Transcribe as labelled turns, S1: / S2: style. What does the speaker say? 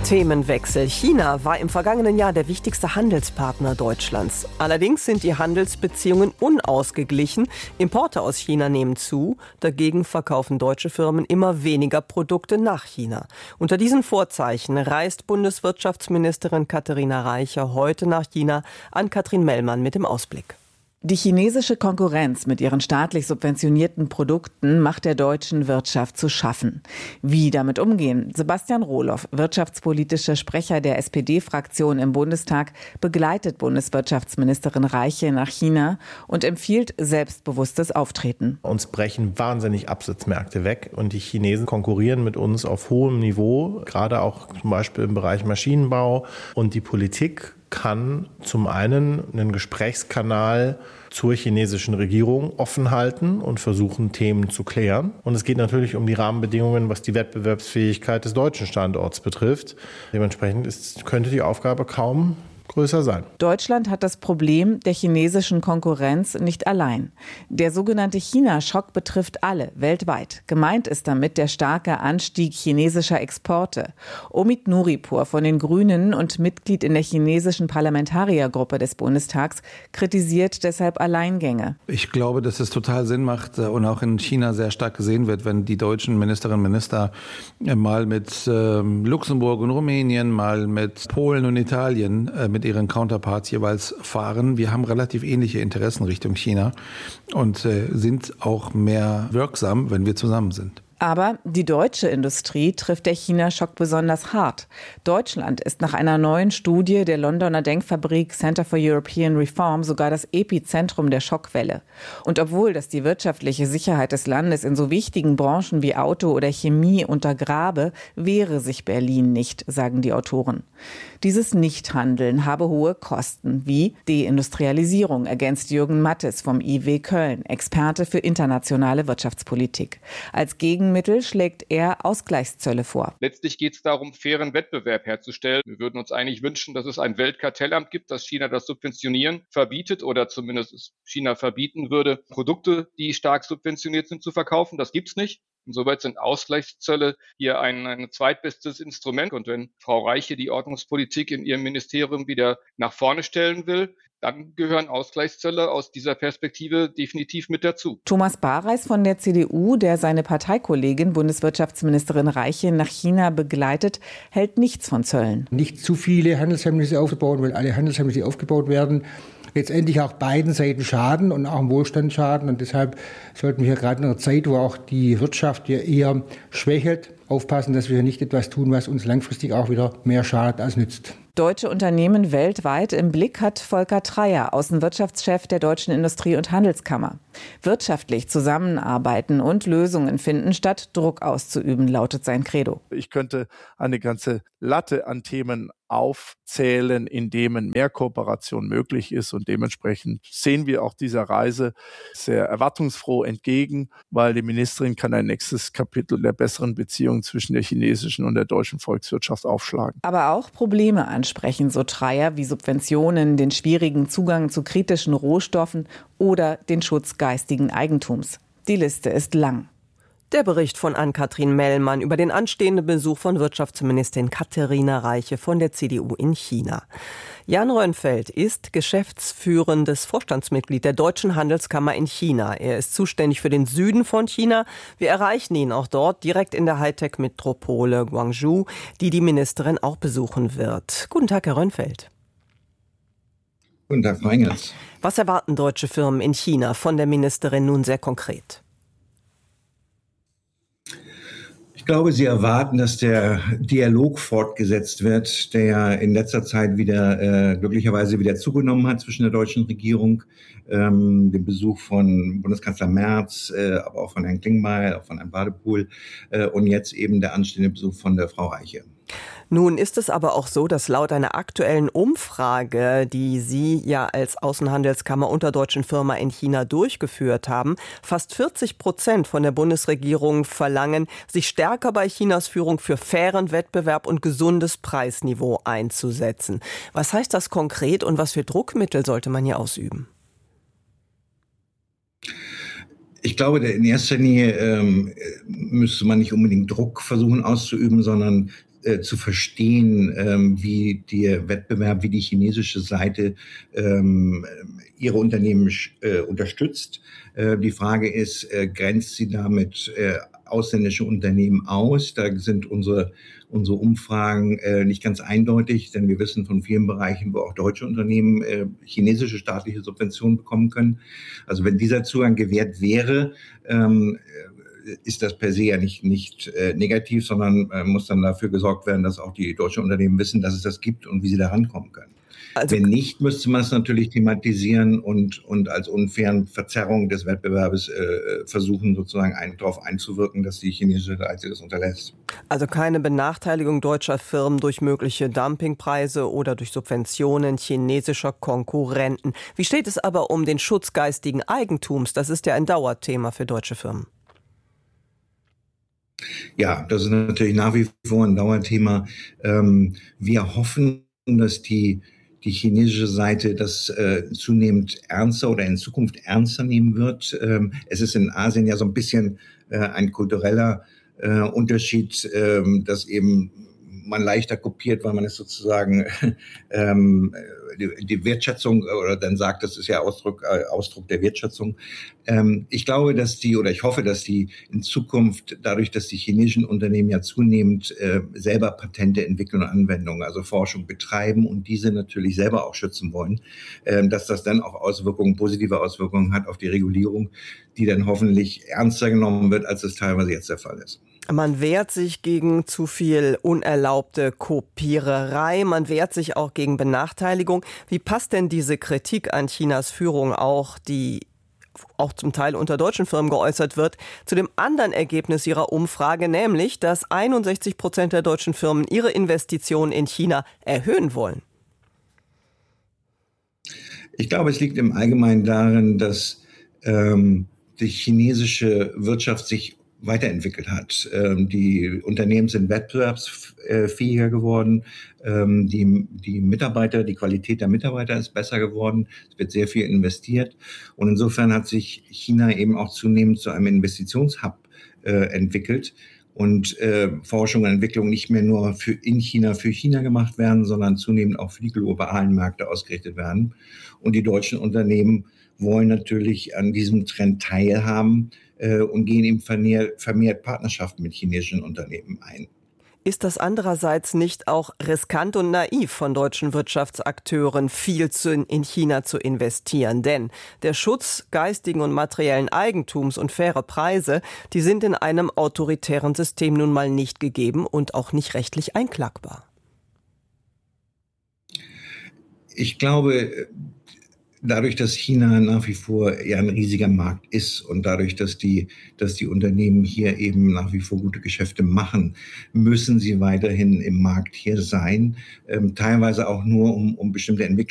S1: Themenwechsel. China war im vergangenen Jahr der wichtigste Handelspartner Deutschlands. Allerdings sind die Handelsbeziehungen unausgeglichen. Importe aus China nehmen zu. Dagegen verkaufen deutsche Firmen immer weniger Produkte nach China. Unter diesen Vorzeichen reist Bundeswirtschaftsministerin Katharina Reiche heute nach China. An Katrin Mellmann mit dem Ausblick.
S2: Die chinesische Konkurrenz mit ihren staatlich subventionierten Produkten macht der deutschen Wirtschaft zu schaffen. Wie damit umgehen? Sebastian Rohloff, wirtschaftspolitischer Sprecher der SPD-Fraktion im Bundestag, begleitet Bundeswirtschaftsministerin Reiche nach China und empfiehlt selbstbewusstes Auftreten.
S3: Uns brechen wahnsinnig Absatzmärkte weg und die Chinesen konkurrieren mit uns auf hohem Niveau, gerade auch zum Beispiel im Bereich Maschinenbau, und die Politik kann zum einen einen Gesprächskanal zur chinesischen Regierung offen halten und versuchen, Themen zu klären. Und es geht natürlich um die Rahmenbedingungen, was die Wettbewerbsfähigkeit des deutschen Standorts betrifft. Dementsprechend könnte die Aufgabe kaum größer sein.
S2: Deutschland hat das Problem der chinesischen Konkurrenz nicht allein. Der sogenannte China-Schock betrifft alle weltweit. Gemeint ist damit der starke Anstieg chinesischer Exporte. Omid Nuripur von den Grünen und Mitglied in der chinesischen Parlamentariergruppe des Bundestags kritisiert deshalb Alleingänge.
S4: Ich glaube, dass es total Sinn macht und auch in China sehr stark gesehen wird, wenn die deutschen Ministerinnen und Minister mal mit Luxemburg und Rumänien, mal mit Polen und Italien, mit ihren Counterparts jeweils fahren. Wir haben relativ ähnliche Interessen Richtung China und sind auch mehr wirksam, wenn wir zusammen sind.
S2: Aber die deutsche Industrie trifft der China-Schock besonders hart. Deutschland ist nach einer neuen Studie der Londoner Denkfabrik Center for European Reform sogar das Epizentrum der Schockwelle. Und obwohl das die wirtschaftliche Sicherheit des Landes in so wichtigen Branchen wie Auto oder Chemie untergrabe, wehre sich Berlin nicht, sagen die Autoren. Dieses Nichthandeln habe hohe Kosten, wie Deindustrialisierung, ergänzt Jürgen Mattes vom IW Köln, Experte für internationale Wirtschaftspolitik. Als Gegenmittel schlägt er Ausgleichszölle vor.
S5: Letztlich geht es darum, fairen Wettbewerb herzustellen. Wir würden uns eigentlich wünschen, dass es ein Weltkartellamt gibt, das China das Subventionieren verbietet oder zumindest China verbieten würde, Produkte, die stark subventioniert sind, zu verkaufen. Das gibt's nicht. Insoweit sind Ausgleichszölle hier ein zweitbestes Instrument. Und wenn Frau Reiche die Ordnungspolitik in ihrem Ministerium wieder nach vorne stellen will, dann gehören Ausgleichszölle aus dieser Perspektive definitiv mit dazu.
S2: Thomas Bareis von der CDU, der seine Parteikollegin Bundeswirtschaftsministerin Reiche nach China begleitet, hält nichts von Zöllen.
S6: Nicht zu viele Handelshemmnisse aufzubauen, weil alle Handelshemmnisse, die aufgebaut werden, letztendlich auch beiden Seiten schaden und auch im Wohlstand schaden. Und deshalb sollten wir gerade in einer Zeit, wo auch die Wirtschaft ja eher schwächelt, aufpassen, dass wir nicht etwas tun, was uns langfristig auch wieder mehr schadet als nützt.
S2: Deutsche Unternehmen weltweit im Blick hat Volker Treyer, Außenwirtschaftschef der Deutschen Industrie- und Handelskammer. Wirtschaftlich zusammenarbeiten und Lösungen finden, statt Druck auszuüben, lautet sein Credo.
S7: Ich könnte eine ganze Latte an Themen aufzählen, in denen mehr Kooperation möglich ist. Und dementsprechend sehen wir auch dieser Reise sehr erwartungsfroh entgegen, weil die Ministerin kann ein nächstes Kapitel der besseren Beziehungen zwischen der chinesischen und der deutschen Volkswirtschaft aufschlagen.
S2: Aber auch Probleme ansprechen, so Treyer, wie Subventionen, den schwierigen Zugang zu kritischen Rohstoffen oder den Schutz geistigen Eigentums. Die Liste ist lang.
S1: Der Bericht von Ann-Kathrin Mellmann über den anstehenden Besuch von Wirtschaftsministerin Katharina Reiche von der CDU in China. Jan Rönnfeld ist geschäftsführendes Vorstandsmitglied der Deutschen Handelskammer in China. Er ist zuständig für den Süden von China. Wir erreichen ihn auch dort, direkt in der Hightech-Metropole Guangzhou, die Ministerin auch besuchen wird. Guten Tag, Herr Rönnfeld.
S8: Guten Tag, Frau Engels.
S1: Was erwarten deutsche Firmen in China von der Ministerin nun sehr konkret?
S8: Ich glaube, Sie erwarten, dass der Dialog fortgesetzt wird, der in letzter Zeit wieder glücklicherweise wieder zugenommen hat zwischen der deutschen Regierung, dem Besuch von Bundeskanzler Merz, aber auch von Herrn Klingbeil, auch von Herrn Wadepool und jetzt eben der anstehende Besuch von der Frau Reiche.
S1: Nun ist es aber auch so, dass laut einer aktuellen Umfrage, die Sie ja als Außenhandelskammer unter deutschen Firma in China durchgeführt haben, fast 40% von der Bundesregierung verlangen, sich stärker bei Chinas Führung für fairen Wettbewerb und gesundes Preisniveau einzusetzen. Was heißt das konkret und was für Druckmittel sollte man hier ausüben?
S8: Ich glaube, in erster Linie müsste man nicht unbedingt Druck versuchen auszuüben, sondern zu verstehen, wie der Wettbewerb, wie die chinesische Seite ihre Unternehmen unterstützt. Die Frage ist, grenzt sie damit ausländische Unternehmen aus? Da sind unsere Umfragen nicht ganz eindeutig, denn wir wissen von vielen Bereichen, wo auch deutsche Unternehmen chinesische staatliche Subventionen bekommen können. Also wenn dieser Zugang gewährt wäre, ist das per se ja nicht negativ, sondern muss dann dafür gesorgt werden, dass auch die deutschen Unternehmen wissen, dass es das gibt und wie sie da rankommen können. Also, wenn nicht, müsste man es natürlich thematisieren und als unfairen Verzerrung des Wettbewerbs versuchen, sozusagen darauf einzuwirken, dass die chinesische Seite das unterlässt.
S1: Also keine Benachteiligung deutscher Firmen durch mögliche Dumpingpreise oder durch Subventionen chinesischer Konkurrenten. Wie steht es aber um den Schutz geistigen Eigentums? Das ist ja ein Dauerthema für deutsche Firmen.
S8: Ja, das ist natürlich nach wie vor ein Dauerthema. Wir hoffen, dass die chinesische Seite das zunehmend ernster oder in Zukunft ernster nehmen wird. Es ist in Asien ja so ein bisschen ein kultureller Unterschied, dass eben man leichter kopiert, weil man es sozusagen die Wertschätzung oder dann sagt, das ist ja Ausdruck der Wertschätzung. Ich glaube, ich hoffe, dass die in Zukunft, dadurch, dass die chinesischen Unternehmen ja zunehmend selber Patente entwickeln und Anwendungen, also Forschung betreiben und diese natürlich selber auch schützen wollen, dass das dann auch positive Auswirkungen hat auf die Regulierung, die dann hoffentlich ernster genommen wird, als es teilweise jetzt der Fall ist.
S1: Man wehrt sich gegen zu viel unerlaubte Kopiererei, man wehrt sich auch gegen Benachteiligung. Wie passt denn diese Kritik an Chinas Führung die auch zum Teil unter deutschen Firmen geäußert wird, zu dem anderen Ergebnis Ihrer Umfrage, nämlich, dass 61% der deutschen Firmen ihre Investitionen in China erhöhen wollen?
S8: Ich glaube, es liegt im Allgemeinen darin, dass die chinesische Wirtschaft sich weiterentwickelt hat. Die Unternehmen sind wettbewerbsfähiger geworden. Die Mitarbeiter, die Qualität der Mitarbeiter ist besser geworden. Es wird sehr viel investiert. Und insofern hat sich China eben auch zunehmend zu einem Investitionshub entwickelt. Und Forschung und Entwicklung nicht mehr nur für China gemacht werden, sondern zunehmend auch für die globalen Märkte ausgerichtet werden. Und die deutschen Unternehmen wollen natürlich an diesem Trend teilhaben und gehen eben vermehrt Partnerschaften mit chinesischen Unternehmen ein.
S1: Ist das andererseits nicht auch riskant und naiv von deutschen Wirtschaftsakteuren, viel in China zu investieren? Denn der Schutz geistigen und materiellen Eigentums und faire Preise, die sind in einem autoritären System nun mal nicht gegeben und auch nicht rechtlich einklagbar.
S8: Ich glaube, dadurch, dass China nach wie vor ja ein riesiger Markt ist und dadurch, dass die Unternehmen hier eben nach wie vor gute Geschäfte machen, müssen sie weiterhin im Markt hier sein, teilweise auch nur um bestimmte Entwicklungen